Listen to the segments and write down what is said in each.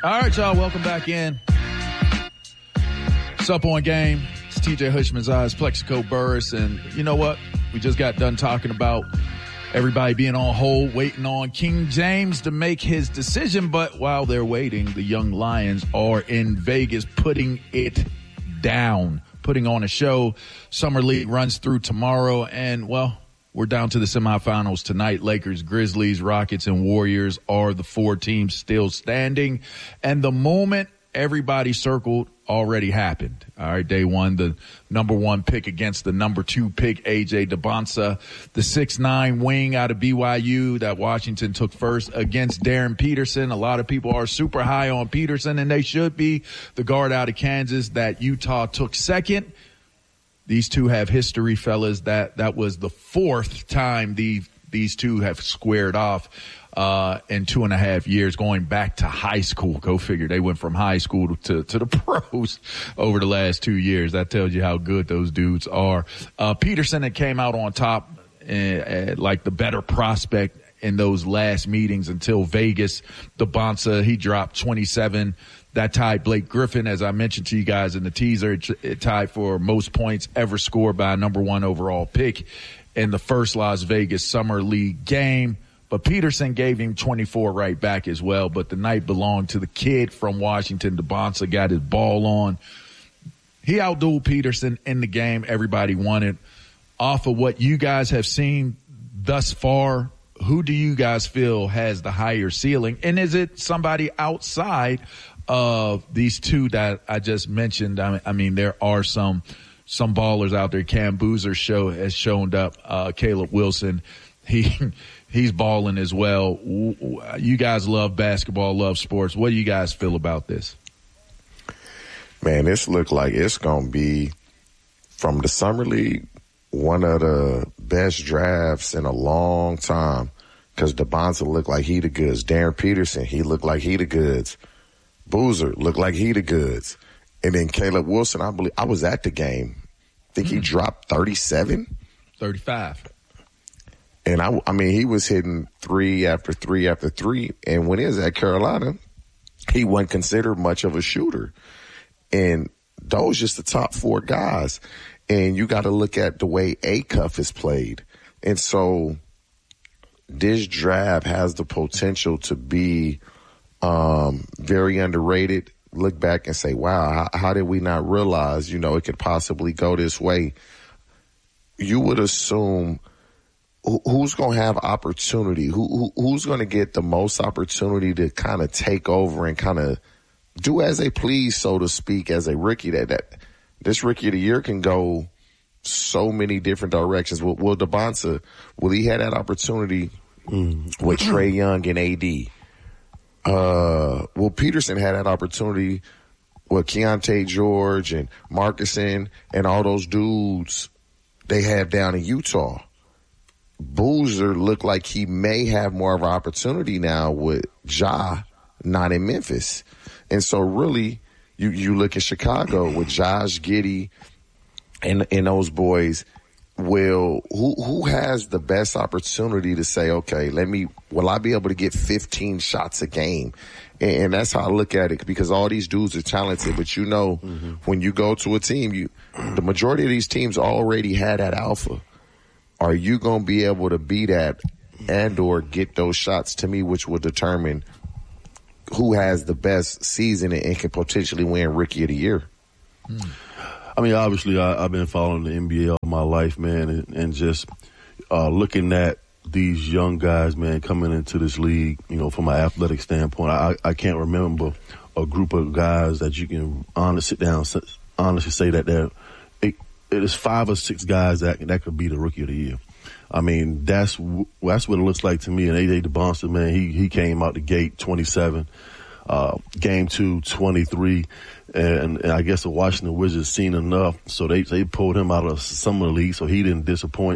All right, y'all, welcome back in. It's Up On Game. It's TJ Hushman's Plexico Burris, and you know what? We just got done talking about everybody being on hold, waiting on King James to make his decision, but while they're waiting, the Young Lions are in Vegas putting it down, putting on a show. Summer League runs through tomorrow, and, well, we're down to the semifinals tonight. Lakers, Grizzlies, Rockets, and Warriors are the 4 teams still standing. And the moment everybody circled already happened. All right, day one, the number 1 pick against the number 2 pick, A.J. Debonsa, the 6'9" wing out of BYU that Washington took first against Darren Peterson. A lot of people are super high on Peterson, and they should be. The guard out of Kansas that Utah took second. These two have history, fellas. That was the 4th time these two have squared off in 2.5 years, going back to high school. Go figure. They went from high school to the pros over the last 2 years. That tells you how good those dudes are. Peterson that came out on top, like the better prospect in those last meetings until Vegas. Debonsa, he dropped 27. That tied Blake Griffin, as I mentioned to you guys in the teaser. It tied for most points ever scored by a number 1 overall pick in the first Las Vegas Summer League game. But Peterson gave him 24 right back as well. But the night belonged to the kid from Washington. Debonsa got his ball on. He outdueled Peterson in the game. Everybody wanted. Off of what you guys have seen thus far, who do you guys feel has the higher ceiling? And is it somebody outside of these two that I just mentioned? I mean, there are some ballers out there. Cam Boozer has shown up. Caleb Wilson, he's balling as well. You guys love basketball, love sports. What do you guys feel about this? Man, this look like it's going to be, from the Summer League, one of the best drafts in a long time, because Debonsa looked like he the goods. Darren Peterson, he looked like he the goods. Boozer looked like he the goods. And then Caleb Wilson, I believe, I was at the game. I think he dropped 37? 35. And I mean, he was hitting 3 after 3 after 3. And when he was at Carolina, he wasn't considered much of a shooter. And those just the top 4 guys. And you got to look at the way Acuff is played. And so this draft has the potential to be very underrated. Look back and say, wow, how did we not realize, it could possibly go this way? You would assume who's going to have opportunity, who's going to get the most opportunity to kind of take over and kind of do as they please, so to speak, as a rookie. That this Rookie of the Year can go so many different directions. Will Debonsa, will he have that opportunity with Trae Young and AD? Will Peterson had that opportunity with Keontae George and Marcusson and all those dudes they have down in Utah? Boozer looked like he may have more of an opportunity now with Ja not in Memphis. And so really, you look at Chicago with Josh Giddey and those boys. Who has the best opportunity to say, okay, will I be able to get 15 shots a game? And that's how I look at it, because all these dudes are talented. But when you go to a team, the majority of these teams already had that alpha. Are you going to be able to be that and or get those shots, to me, which will determine who has the best season and can potentially win Rookie of the Year? I mean, obviously, I've been following the NBA all my life, man, and just looking at these young guys, man, coming into this league, from an athletic standpoint. I can't remember a group of guys that you can honestly say that it is 5 or 6 guys that could be the Rookie of the Year. I mean, that's what it looks like to me. And A.J. Debonsa, man, he came out the gate 27, game 2, 23. And I guess the Washington Wizards seen enough, so they pulled him out of Summer League, so he didn't disappoint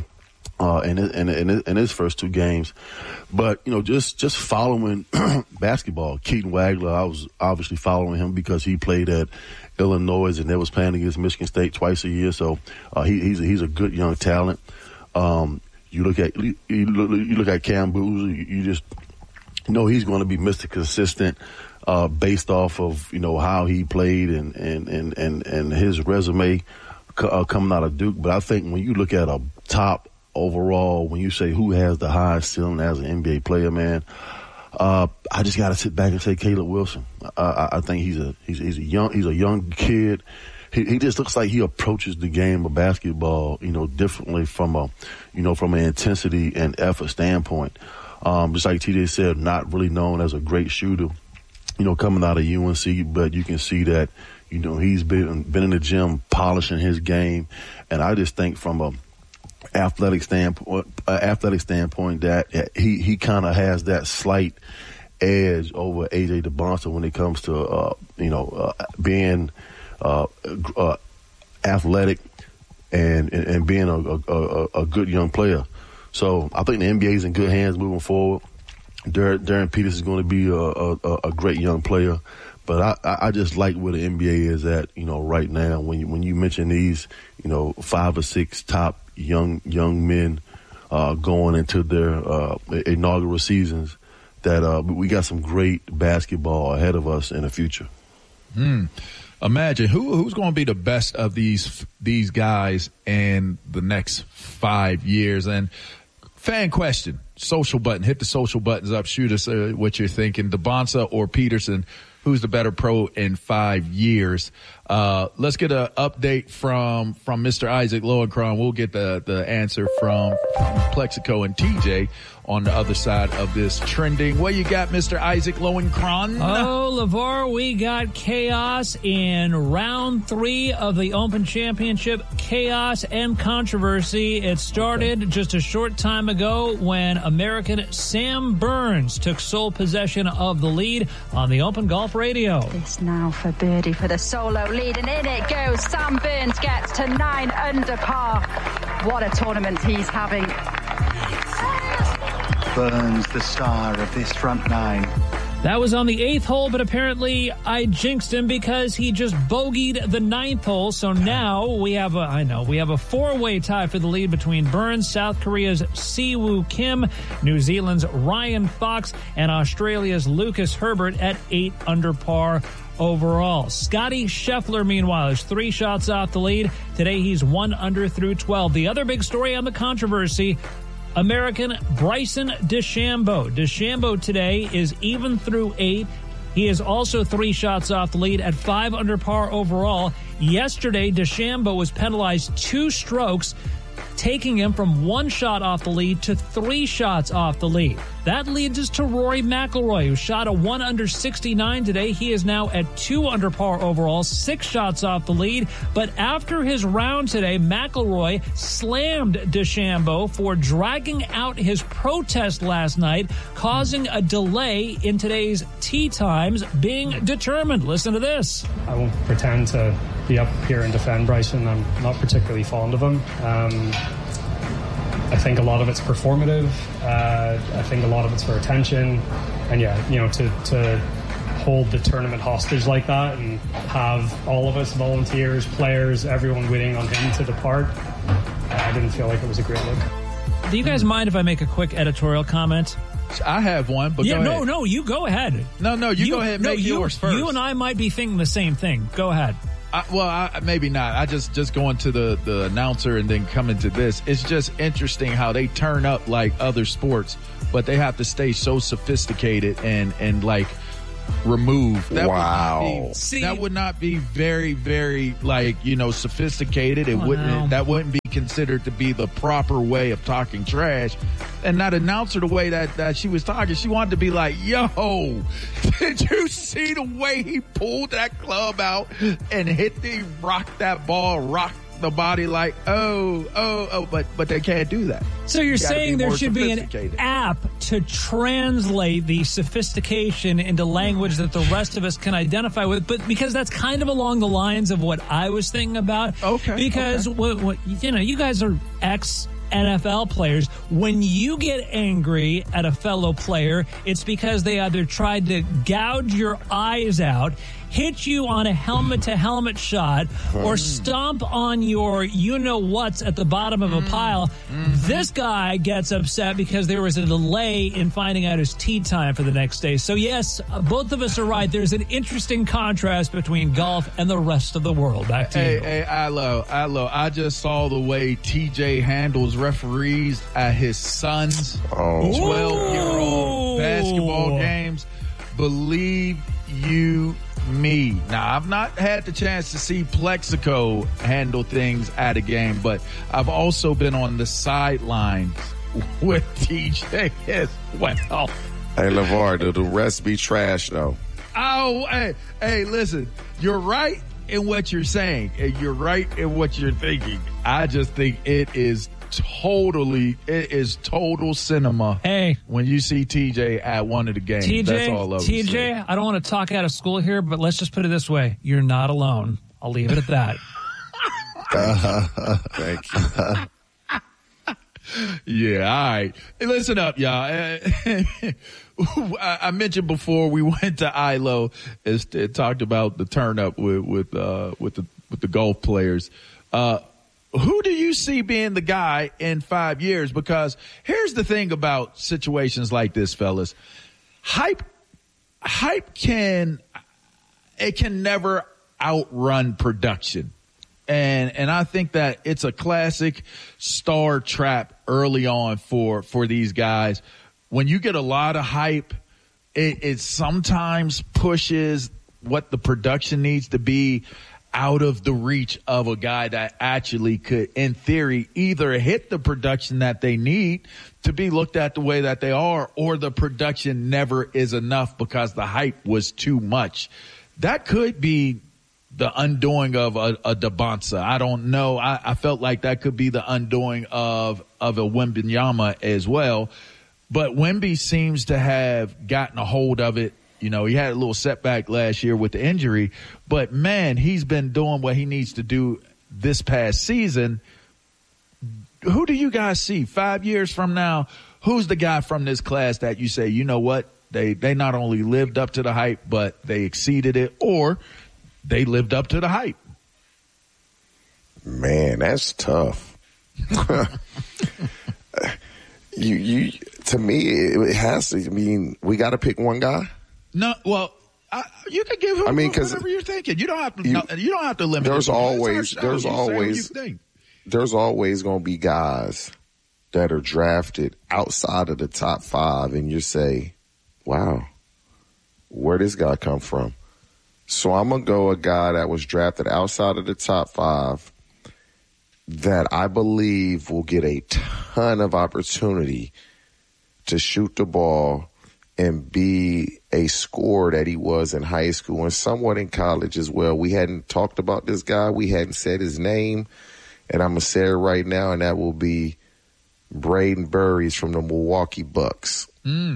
in his first 2 games. But, just following basketball, Keaton Wagler, I was obviously following him because he played at Illinois and they was playing against Michigan State twice a year, so he's a good young talent. You look at Cam Boozer, he's going to be Mr. Consistent based off of, how he played and his resume coming out of Duke. But I think when you look at a top overall, when you say who has the highest ceiling as an NBA player, man, I just got to sit back and say Caleb Wilson. I think he's a young kid. He just looks like he approaches the game of basketball, differently from an intensity and effort standpoint. Just like TJ said, not really known as a great shooter, coming out of UNC, but you can see that, he's been in the gym polishing his game. And I just think from a athletic standpoint that he kind of has that slight edge over AJ DeBonta when it comes to, being athletic and being a good young player. So I think the NBA is in good hands moving forward. Darren Peters is going to be a great young player, but I just like where the NBA is at, right now. When you mention these, 5 or 6 top young men going into their inaugural seasons, that we got some great basketball ahead of us in the future. Imagine who's going to be the best of these guys in the next 5 years. And fan question, social button, hit the social buttons up, shoot us what you're thinking. DeBonta or Peterson, who's the better pro in 5 years? Let's get an update from Mr. Isaac Lowenkron. We'll get the answer from Plexico and TJ on the other side of this trending. What you got, Mr. Isaac Lowenkron? Oh, LeVar, we got chaos in round 3 of the Open Championship. Chaos and controversy. It started just a short time ago when American Sam Burns took sole possession of the lead on the Open Golf Radio. This now for birdie for the solo lead, and in it goes. Sam Burns gets to 9 under par. What a tournament he's having. Burns, the star of this front 9. That was on the 8th hole, but apparently I jinxed him because he just bogeyed the 9th hole. So now we have a 4-way tie for the lead between Burns, South Korea's Siwoo Kim, New Zealand's Ryan Fox, and Australia's Lucas Herbert at 8 under par overall. Scotty Scheffler, meanwhile, is 3 shots off the lead. Today he's 1 under through 12. The other big story on the controversy, American Bryson DeChambeau. DeChambeau today is even through 8. He is also 3 shots off the lead at 5 under par overall. Yesterday, DeChambeau was penalized 2 strokes, taking him from 1 shot off the lead to 3 shots off the lead. That leads us to Rory McIlroy, who shot a 1 under 69 today. He is now at 2 under par overall, 6 shots off the lead. But after his round today, McIlroy slammed DeChambeau for dragging out his protest last night, causing a delay in today's tee times being determined. Listen to this. I won't pretend to be up here and defend Bryson. I'm not particularly fond of him. I think a lot of it's performative. I think a lot of it's for attention. And to hold the tournament hostage like that and have all of us, volunteers, players, everyone waiting on him to depart, I didn't feel like it was a great look. Do you guys mind if I make a quick editorial comment? I have one, but go ahead. No, you go ahead. No, you go ahead and make yours first. You and I might be thinking the same thing. Go ahead. Maybe not. I just going to the announcer and then coming to this. It's just interesting how they turn up like other sports, but they have to stay so sophisticated and like removed. That would not be very, very sophisticated. That wouldn't be considered to be the proper way of talking trash. And not announce her the way that she was talking. She wanted to be like, yo, did you see the way he pulled that club out and rocked that ball, rocked the body like, but they can't do that. So you're saying there should be an app to translate the sophistication into language that the rest of us can identify with, but because that's kind of along the lines of what I was thinking about. Okay. Because you guys are NFL players. When you get angry at a fellow player, it's because they either tried to gouge your eyes out, hit you on a helmet-to-helmet shot or stomp on your you-know-whats at the bottom of a pile, this guy gets upset because there was a delay in finding out his tee time for the next day. So, yes, both of us are right. There's an interesting contrast between golf and the rest of the world. Back to you. Hey, I just saw the way TJ handles referees at his son's 12-year-old basketball games. Believe you me. Now, I've not had the chance to see Plexico handle things at a game, but I've also been on the sidelines with TJ as well. Hey, LeVar, the rest be trash, though. Oh, hey, listen, you're right in what you're saying, and you're right in what you're thinking. I just think it is total cinema. Hey, when you see TJ at one of the games, that's all over. TJ, I don't want to talk out of school here, but let's just put it this way: you're not alone. I'll leave it at that. Thank you. Yeah, all right. Hey, listen up, y'all. I mentioned before we went to ILO and talked about the turn up with the golf players. Who do you see being the guy in 5 years? Because here's the thing about situations like this, fellas. Hype can never outrun production. And I think that it's a classic star trap early on for these guys. When you get a lot of hype, it sometimes pushes what the production needs to be out of the reach of a guy that actually could, in theory, either hit the production that they need to be looked at the way that they are, or the production never is enough because the hype was too much. That could be the undoing of a Dabonsa. I don't know. I felt like that could be the undoing of a Wembanyama as well. But Wemby seems to have gotten a hold of it. You know, he had a little setback last year with the injury, but man, he's been doing what he needs to do this past season. Who do you guys see 5 years from now? Who's the guy from this class that you say, you know what? They not only lived up to the hype, but they exceeded it, or they lived up to the hype? Man, that's tough. To me, it has to. I mean, we got to pick one guy. No, well, you can give him whatever you're thinking. You don't have to. You don't have to limit. There's always going to be guys that are drafted outside of the top 5, and you say, "Wow, where this guy come from?" So I'm gonna go a guy that was drafted outside of the top 5 that I believe will get a ton of opportunity to shoot the ball and be a scorer that he was in high school and somewhat in college as well. We hadn't talked about this guy. We hadn't said his name, and I'm going to say it right now, and that will be Braden Burries from the Milwaukee Bucks.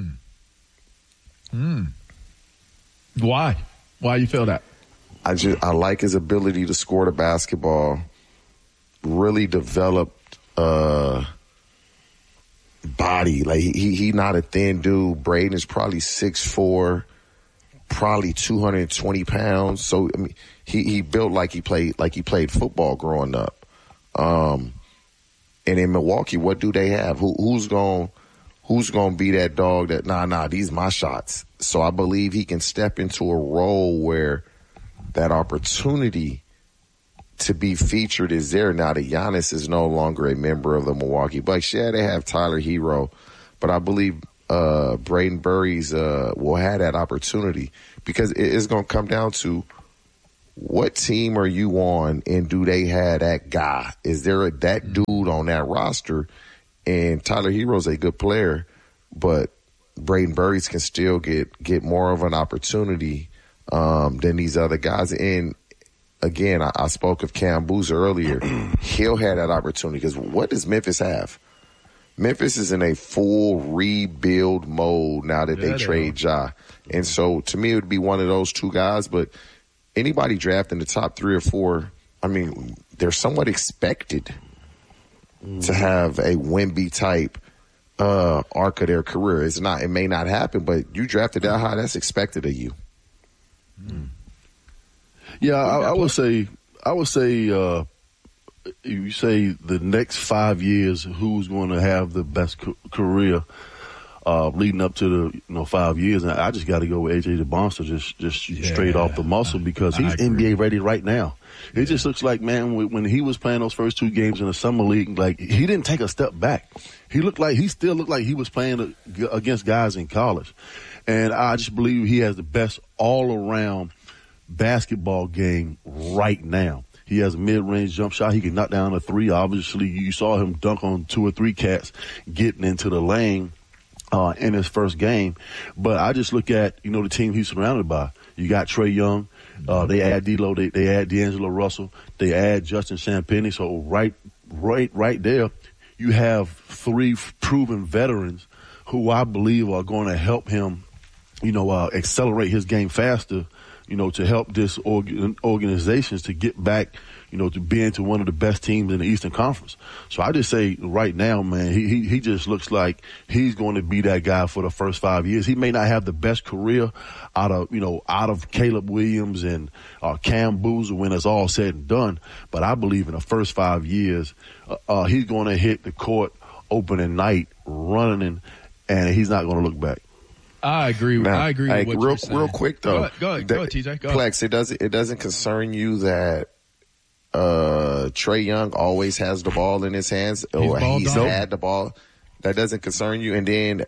Why? Why you feel that? I like his ability to score the basketball, really developed body. Like he not a thin dude. Braden is probably 6'4", probably 220 pounds. So I mean, he built like he played football growing up. And in Milwaukee, what do they have? Who's gonna be that dog that nah, these my shots. So I believe he can step into a role where that opportunity to be featured is there. Now that Giannis is no longer a member of the Milwaukee Bucks. Yeah, they have Tyler Hero, but I believe Braden Burries will have that opportunity because it's going to come down to what team are you on and do they have that guy? Is there that dude on that roster? And Tyler Hero's a good player, but Braden Burries can still get more of an opportunity than these other guys. And again, I spoke of Cam Boozer earlier. He'll have that opportunity because what does Memphis have? Memphis is in a full rebuild mode now that they trade Ja. And so to me, it would be one of those two guys. But anybody drafted in the top 3 or 4, I mean, they're somewhat expected to have a Wemby type arc of their career. It may not happen, but you drafted that high, that's expected of you. Yeah, I would say, you say the next 5 years, who's going to have the best career leading up to the 5 years, and I just got to go with AJ DeBonster, just straight off the muscle, because he's NBA ready right now. It just looks like, man, when he was playing those first 2 games in the summer league, like he didn't take a step back. He still looked like he was playing against guys in college, and I just believe he has the best all around basketball game right now. He has a mid-range jump shot. He can knock down a 3. Obviously, you saw him dunk on 2 or 3 cats getting into the lane in his first game. But I just look at, the team he's surrounded by. You got Trae Young. They add D'Lo. They add D'Angelo Russell. They add Justin Champagnie. So right there, you have 3 proven veterans who I believe are going to help him, accelerate his game faster, to help this organizations to get back, to being to one of the best teams in the Eastern Conference. So I just say right now, man, he just looks like he's going to be that guy for the first 5 years. He may not have the best career out of Caleb Williams and Cam Boozer when it's all said and done, but I believe in the first 5 years, he's going to hit the court opening night running, and he's not going to look back. I agree with what you're saying. Real quick though. Go ahead, TJ. Go ahead. Plex, it doesn't concern you that Trae Young always has the ball in his hands, or he's had the ball. That doesn't concern you. And then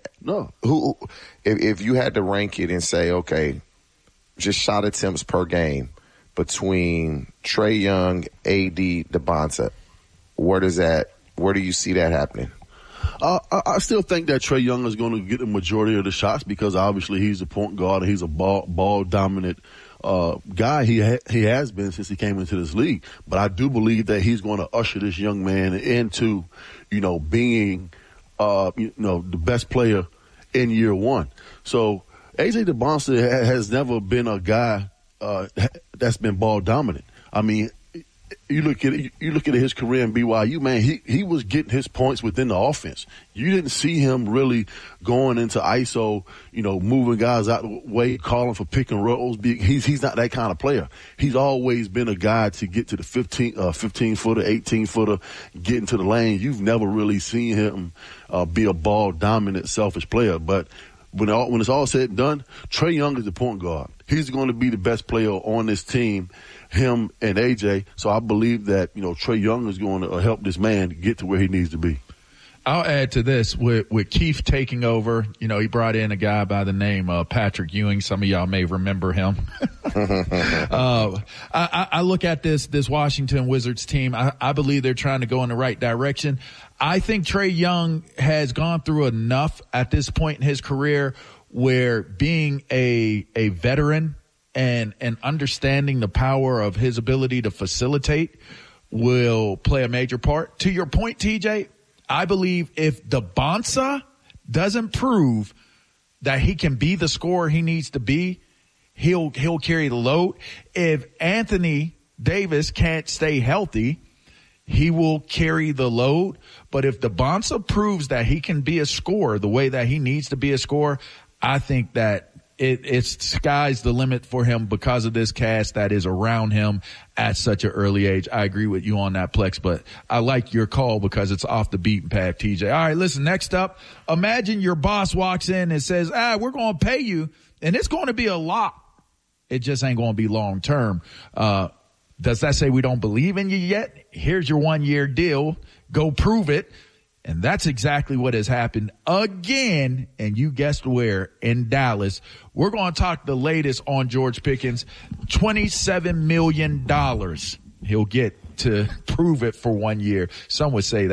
if you had to rank it and say, okay, just shot attempts per game between Trae Young, AD, DeBonta, where do you see that happening? I still think that Trae Young is going to get the majority of the shots, because obviously he's a point guard and he's a ball dominant guy. He has been since he came into this league. But I do believe that he's going to usher this young man into, being the best player in year one. So AJ DeBonster has never been a guy that's been ball dominant. I mean, you look at his career in BYU, man, he was getting his points within the offense. You didn't see him really going into ISO, moving guys out of the way, calling for pick and rolls. He's not that kind of player. He's always been a guy to get to the 15-footer, 18-footer, get into the lane. You've never really seen him be a ball-dominant, selfish player. But when it's all said and done, Trae Young is the point guard. He's going to be the best player on this team, him and AJ. So I believe that, Trae Young is going to help this man get to where he needs to be. I'll add to this with Keith taking over. He brought in a guy by the name of Patrick Ewing. Some of y'all may remember him. I look at this Washington Wizards team. I believe they're trying to go in the right direction. I think Trae Young has gone through enough at this point in his career where being a veteran and understanding the power of his ability to facilitate will play a major part. To your point, TJ, I believe if DeBonta doesn't prove that he can be the scorer he needs to be, he'll carry the load. If Anthony Davis can't stay healthy, he will carry the load. But if DeBonta proves that he can be a scorer the way that he needs to be a scorer, I think that it's sky's the limit for him because of this cast that is around him at such an early age. I agree with you on that, Plex, but I like your call because it's off the beaten path, TJ. All right, listen, next up, imagine your boss walks in and says, we're going to pay you, and it's going to be a lot. It just ain't going to be long term. Does that say we don't believe in you yet? Here's your 1-year deal. Go prove it. And that's exactly what has happened again. And you guessed where? In Dallas. We're going to talk the latest on George Pickens. $27 million he'll get to prove it for 1 year. Some would say that.